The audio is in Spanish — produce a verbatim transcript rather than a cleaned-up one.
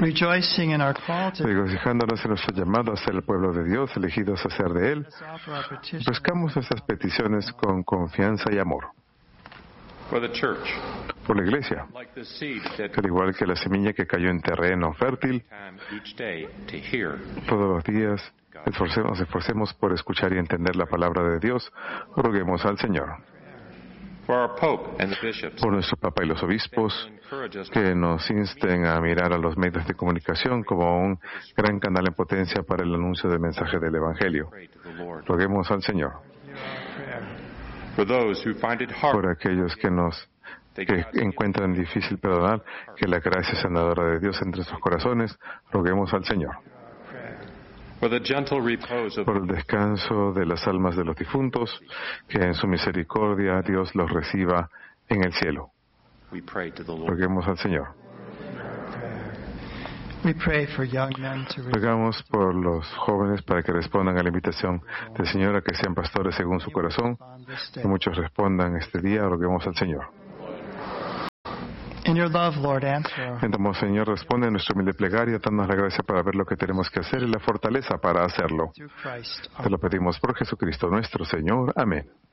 Rejoicing in our call to Regocijándonos en nuestro llamado a ser el pueblo de Dios, elegidos a ser de Él, buscamos nuestras peticiones con confianza y amor. Por la Iglesia, que al igual que la semilla que cayó en terreno fértil, todos los días esforcemos, nos esforcemos por escuchar y entender la palabra de Dios, roguemos al Señor. Por nuestro Papa y los obispos, que nos insten a mirar a los medios de comunicación como un gran canal en potencia para el anuncio del mensaje del Evangelio. Roguemos al Señor. Por aquellos que nos que encuentran difícil perdonar, que la gracia sanadora de Dios entre sus corazones, roguemos al Señor. Por el descanso de las almas de los difuntos, que en su misericordia Dios los reciba en el cielo. Roguemos al Señor. Rogamos por los jóvenes para que respondan a la invitación del Señor a que sean pastores según su corazón. Que muchos respondan este día, roguemos al Señor. In your love, Lord, answer. Entonces, Señor, responde a nuestra humilde plegaria, danos la gracia para ver lo que tenemos que hacer y la fortaleza para hacerlo. Te lo pedimos por Jesucristo nuestro Señor. Amén.